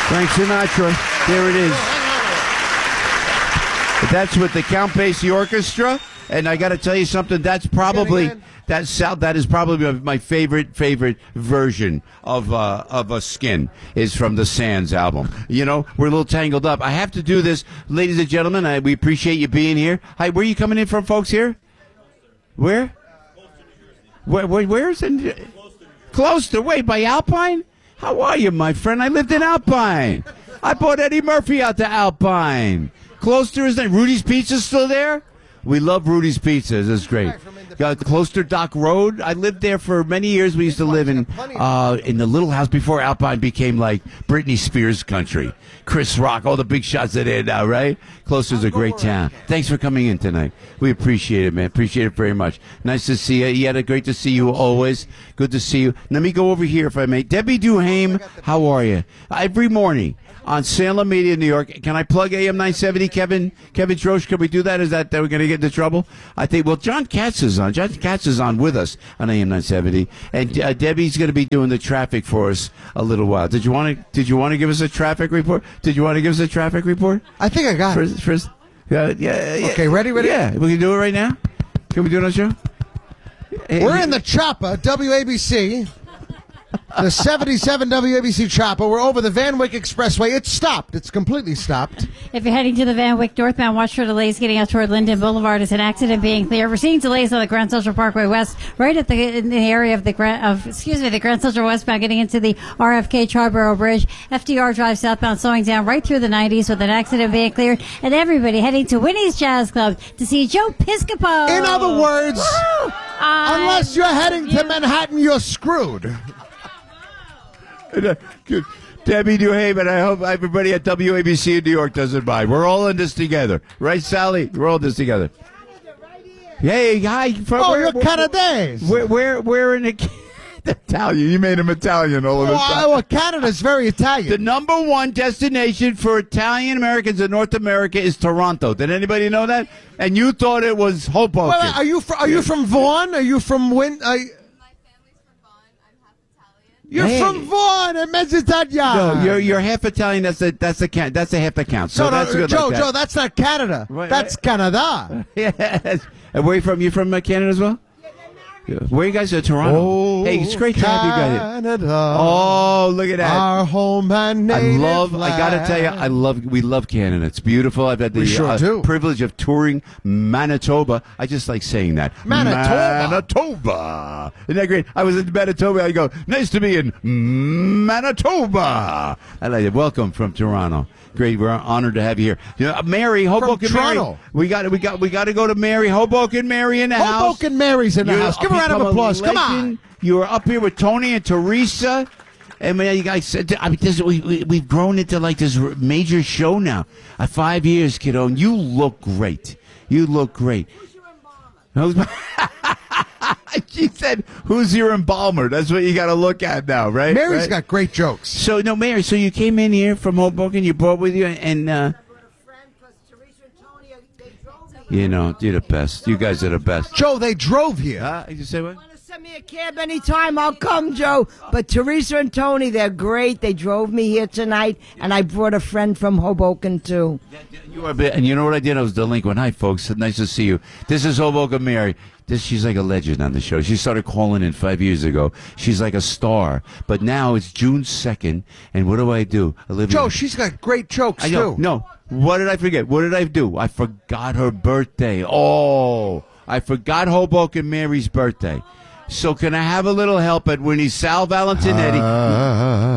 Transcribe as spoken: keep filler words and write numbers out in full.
Frank Sinatra. There it is. That's with the Count Basie Orchestra. And I got to tell you something. That's probably that sound. That is probably my favorite favorite version of uh, of a Skin is from the Sands album. You know, we're a little tangled up. I have to do this, ladies and gentlemen. I, we appreciate you being here. Hi, where are you coming in from, folks? Here, where? Where? where where's in? Closter. Wait, by Alpine? How are you, my friend? I lived in Alpine. I brought Eddie Murphy out to Alpine. Closter is there. Rudy's Pizza's still there. We love Rudy's Pizzas. It's great. Got Closter Dock Road. I lived there for many years. We used to live in uh, in the little house before Alpine became like Britney Spears country. Chris Rock, all the big shots are there now, right? Closter's a great town. Thanks for coming in tonight. We appreciate it, man. Appreciate it very much. Nice to see you. Yetta, great to see you always. Good to see you. Let me go over here if I may. Debbie Duhame, how are you? Every morning on Salem Media, New York. Can I plug A M nine seventy, Kevin? Kevin Trosh, can we do that? Is that, that we're going to get into trouble? I think, well, John Katz is on. John Katz is on with us on A M nine seventy. And uh, Debbie's going to be doing the traffic for us a little while. Did you want to Did you want to give us a traffic report? Did you want to give us a traffic report? I think I got first, it. First, yeah, yeah, yeah. Okay, ready, ready? Yeah, we can do it right now? Can we do it on the show? We're in the chopper, W A B C. The seventy-seven W A B C chopper. We're over the Van Wyck Expressway. It's stopped. It's completely stopped. If you're heading to the Van Wyck northbound, watch for delays getting out toward Linden Boulevard. Is an accident being clear. We're seeing delays on the Grand Central Parkway West, right at the in the area of the Grand of excuse me the Grand Central westbound, getting into the R F K Charborough Bridge. F D R Drive southbound, slowing down right through the nineties with an accident being cleared. And everybody heading to Winnie's Jazz Club to see Joe Piscopo. In other words, unless you're heading you. to Manhattan, you're screwed. Good. Debbie Duhame, and I hope everybody at W A B C in New York doesn't mind. We're all in this together. Right, Sally? We're all in this together. Hey, hi. From, Oh, where, you're where, Canadaise. Where, where, where in the... Italian. You made him Italian all of a sudden. Oh, well, Canada's very Italian. The number one destination for Italian Americans in North America is Toronto. Did anybody know that? And you thought it was Hoboken. Well, are you, fr- are you from Vaughan? Are you from Win... Uh, You're Hey. from Vaughan and Mezzoitalia. No, you're you're half Italian. That's a that's a count. That's a half the count. So no, no, that's good. Joe, like that. Joe, that's not Canada. Right, that's right. Canada. Yes. And where are you from? You from uh, Canada as well? Yeah. Where are you guys? Uh, Toronto. Oh, hey, it's great to have you guys here. Canada. Oh, look at that. Our home and I native love. I gotta land. tell you, I love. We love Canada. It's beautiful. I've had the We sure uh, do. privilege of touring Manitoba. I just like saying that. Manitoba. Manitoba. Isn't that great? I was in Manitoba. I go, nice to be in Manitoba. I like it. Welcome from Toronto. Great. We're honored to have you here. You know, Mary Hoboken. Mary. Toronto. We got. We got. We got to go to Mary Hoboken. Mary in the house. Hoboken Mary's in the You're house. Give a round of become a applause. Come on. legend. You were up here with Tony and Teresa. And man, you guys said, I mean, this, we, we, we've grown into like this major show now. Uh, five years, kiddo, and you look great. You look great. Who's your She said, who's your embalmer? That's what you got to look at now, right? Mary's right? got great jokes. So, no, Mary, so you came in here from Hoboken, you brought with you, and, uh, you know, you're the best. You guys are the best. Joe, they drove here. Uh, you say what? Send me a cab anytime, I'll come, Joe. But Teresa and Tony, they're great. They drove me here tonight, and I brought a friend from Hoboken, too. You are, and you know what I did? I was delinquent. Hi, folks. Nice to see you. This is Hoboken Mary. This, she's like a legend on the show. She started calling in five years ago. She's like a star. But now it's June second, and what do I do? Olivia, Joe, she's got great jokes, I know. too. No. What did I forget? What did I do? I forgot her birthday. Oh, I forgot Hoboken Mary's birthday. So can I have a little help at Winnie? Sal Valentinetti. Uh,